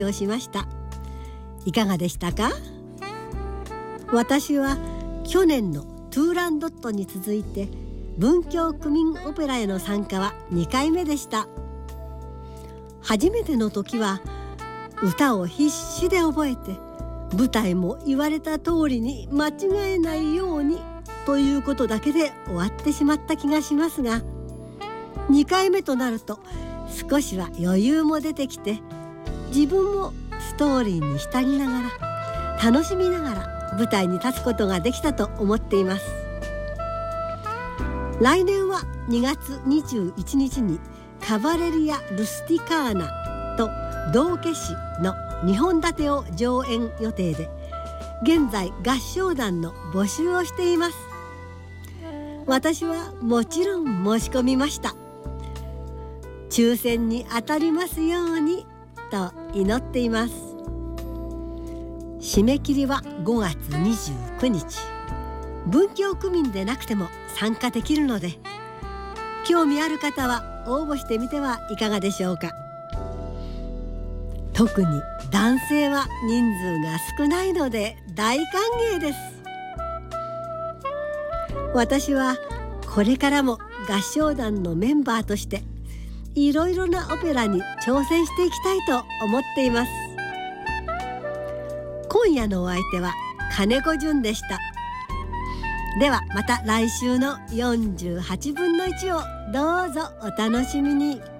をしました。いかがでしたか？私は去年のトゥーランドットに続いて文京区民オペラへの参加は2回目でした。初めての時は歌を必死で覚えて、舞台も言われた通りに間違えないようにということだけで終わってしまった気がしますが、2回目となると少しは余裕も出てきて、自分もストーリーに浸りながら楽しみながら舞台に立つことができたと思っています。来年は2月21日にカバレリア・ルスティカーナと道化師の2本立てを上演予定で、現在合唱団の募集をしています。私はもちろん申し込みました。抽選に当たりますようにと祈っています。締め切りは5月29日。文京区民でなくても参加できるので、興味ある方は応募してみてはいかがでしょうか。特に男性は人数が少ないので大歓迎です。私はこれからも合唱団のメンバーとしていろいろなオペラに挑戦していきたいと思っています。今夜のお相手は金子純でした。ではまた来週の48分の1をどうぞお楽しみに。